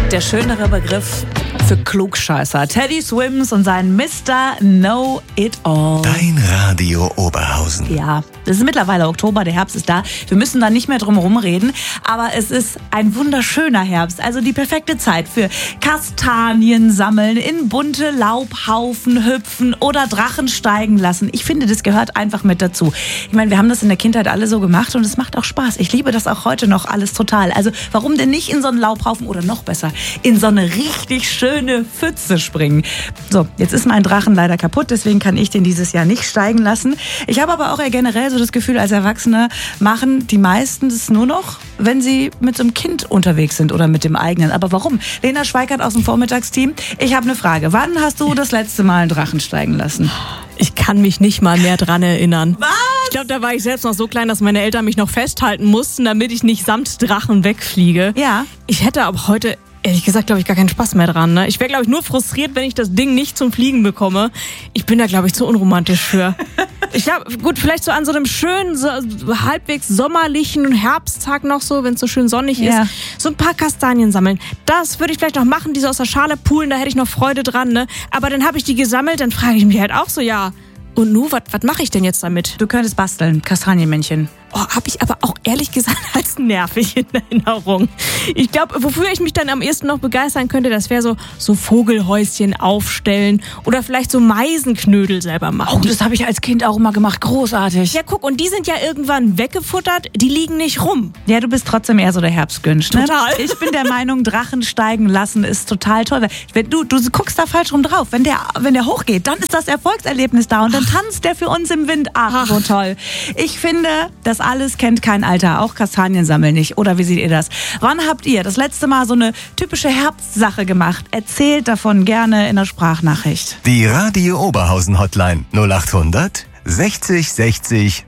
Der schönere Begriff für Klugscheißer. Teddy Swims und sein Mr. Know-It-All. Dein Radio Oberhausen. Ja, es ist mittlerweile Oktober, der Herbst ist da. Wir müssen da nicht mehr drum herum reden, aber es ist ein wunderschöner Herbst. Also die perfekte Zeit für Kastanien sammeln, in bunte Laubhaufen hüpfen oder Drachen steigen lassen. Ich finde, das gehört einfach mit dazu. Ich meine, wir haben das in der Kindheit alle so gemacht und es macht auch Spaß. Ich liebe das auch heute noch alles total. Also warum denn nicht in so einen Laubhaufen oder noch besser, in so eine richtig schöne Pfütze springen? So, jetzt ist mein Drachen leider kaputt, deswegen kann ich den dieses Jahr nicht steigen lassen. Ich habe aber auch generell so das Gefühl, als Erwachsene machen die meisten das nur noch, wenn sie mit so einem Kind unterwegs sind oder mit dem eigenen. Aber warum? Lena Schweikert aus dem Vormittagsteam, ich habe eine Frage. Wann hast du das letzte Mal einen Drachen steigen lassen? Ich kann mich nicht mal mehr dran erinnern. Was? Ich glaube, da war ich selbst noch so klein, dass meine Eltern mich noch festhalten mussten, damit ich nicht samt Drachen wegfliege. Ja. Ich hätte aber heute, ehrlich gesagt, glaube ich, gar keinen Spaß mehr dran. Ne? Ich wäre, glaube ich, nur frustriert, wenn ich das Ding nicht zum Fliegen bekomme. Ich bin da, glaube ich, zu unromantisch für. Ich glaube, gut, vielleicht so an so einem schönen, so halbwegs sommerlichen Herbsttag noch so, wenn es so schön sonnig ist, so ein paar Kastanien sammeln. Das würde ich vielleicht noch machen, die so aus der Schale poolen, da hätte ich noch Freude dran. Ne? Aber dann habe ich die gesammelt, dann frage ich mich halt auch so, ja, und nu, was mache ich denn jetzt damit? Du könntest basteln, Kastanienmännchen. Oh, habe ich aber auch ehrlich gesagt als nervig in Erinnerung. Ich glaube, wofür ich mich dann am ehesten noch begeistern könnte, das wäre so Vogelhäuschen aufstellen oder vielleicht so Meisenknödel selber machen. Oh, das habe ich als Kind auch immer gemacht. Großartig. Ja, guck, und die sind ja irgendwann weggefuttert, die liegen nicht rum. Ja, du bist trotzdem eher so der Herbstgünsch, ne? Total. Ich bin der Meinung, Drachen steigen lassen ist total toll. Wenn du guckst da falsch rum drauf. Wenn der hochgeht, dann ist das Erfolgserlebnis da und dann tanzt der für uns im Wind. Ach, so toll. Ich finde, das alles kennt kein Alter, auch Kastanien sammeln nicht. Oder wie seht ihr das? Wann habt ihr das letzte Mal so eine typische Herbstsache gemacht? Erzählt davon gerne in der Sprachnachricht. Die Radio Oberhausen Hotline 0800 60 60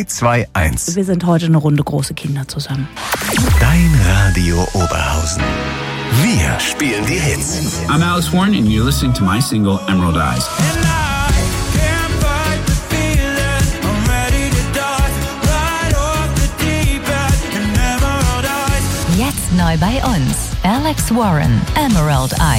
321. Wir sind heute eine Runde große Kinder zusammen. Dein Radio Oberhausen. Wir spielen die Hits. I'm Alex Warren and you're listening to my single Emerald Eyes. Jetzt neu bei uns. Alex Warren, Emerald Eyes.